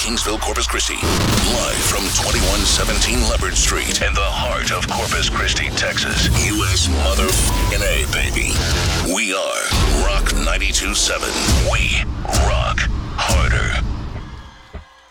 Kingsville, Corpus Christi. Live from 2117 Leopard Street in the heart of Corpus Christi, Texas. U.S. motherfucking A, baby. We are Rock 92.7. We rock.